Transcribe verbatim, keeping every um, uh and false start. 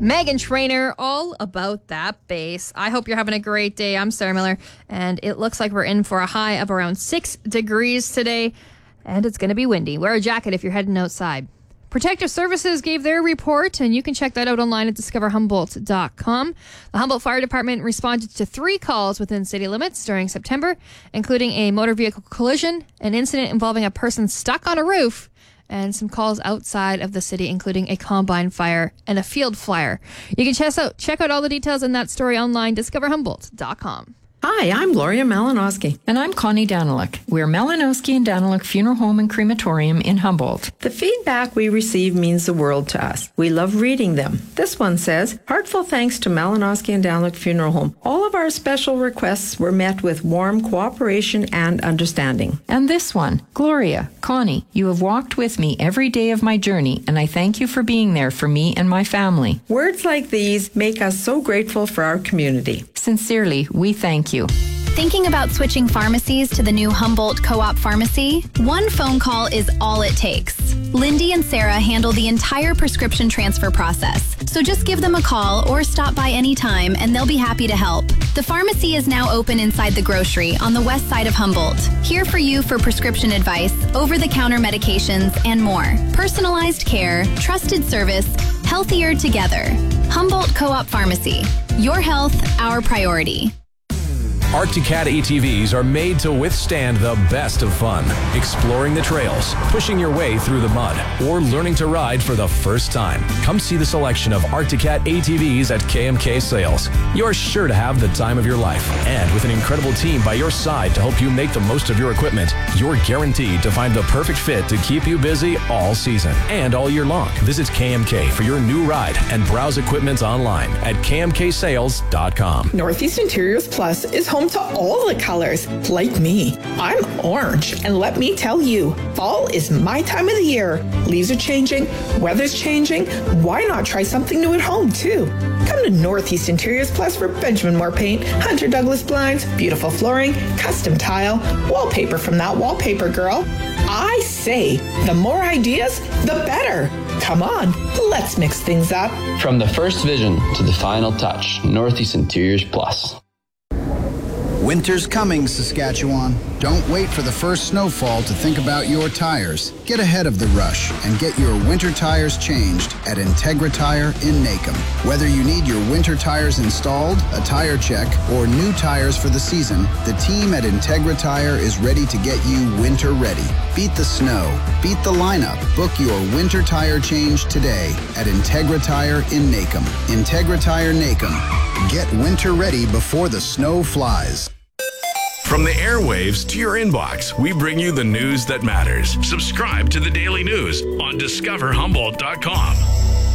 Meghan Trainor, all about that bass. I hope you're having a great day. I'm Sarah Miller, and it looks like we're in for a high of around six degrees today, and it's going to be windy. Wear a jacket if you're heading outside. Protective Services gave their report, and you can check that out online at discover humboldt dot com. The Humboldt Fire Department responded to three calls within city limits during September, including a motor vehicle collision, an incident involving a person stuck on a roof, and some calls outside of the city, including a combine fire and a field fire. You can check out, check out all the details in that story online, discover humboldt dot com. Hi, I'm Gloria Malinowski. And I'm Connie Daniluk. We're Malinowski and Daniluk Funeral Home and Crematorium in Humboldt. The feedback we receive means the world to us. We love reading them. This one says, heartfelt thanks to Malinowski and Daniluk Funeral Home. All of our special requests were met with warm cooperation and understanding. And this one, Gloria, Connie, you have walked with me every day of my journey, and I thank you for being there for me and my family. Words like these make us so grateful for our community. Sincerely, we thank you. Thinking about switching pharmacies to the new Humboldt Co-op Pharmacy? One phone call is all it takes. Lindy and Sarah handle the entire prescription transfer process. So just give them a call or stop by anytime and they'll be happy to help. The pharmacy is now open inside the grocery on the west side of Humboldt. Here for you for prescription advice, over-the-counter medications, and more. Personalized care, trusted service, healthier together. Humboldt Co-op Pharmacy. Your health, our priority. Arctic Cat A T Vs are made to withstand the best of fun. Exploring the trails, pushing your way through the mud, or learning to ride for the first time. Come see the selection of Arctic Cat A T Vs at K M K Sales. You're sure to have the time of your life. And with an incredible team by your side to help you make the most of your equipment, you're guaranteed to find the perfect fit to keep you busy all season and all year long. Visit K M K for your new ride and browse equipment online at K M K sales dot com. Northeast Interiors Plus is home to all the colors. Like me, I'm orange, and let me tell you, fall is my time of the year. Leaves are changing, weather's changing. Why not try something new at home too? Come to Northeast Interiors Plus for Benjamin Moore paint, Hunter Douglas blinds, beautiful flooring, custom tile, wallpaper from that wallpaper girl. I say, the more ideas, the better. Come on, let's mix things up. From the first vision to the final touch, Northeast Interiors Plus. Winter's coming, Saskatchewan. Don't wait for the first snowfall to think about your tires. Get ahead of the rush and get your winter tires changed at Integra Tire in Nacum. Whether you need your winter tires installed, a tire check, or new tires for the season, the team at Integra Tire is ready to get you winter ready. Beat the snow. Beat the lineup. Book your winter tire change today at Integra Tire in Nacum. Integra Tire Nacum. Get winter ready before the snow flies. From the airwaves to your inbox, we bring you the news that matters. Subscribe to the Daily News on discover humboldt dot com.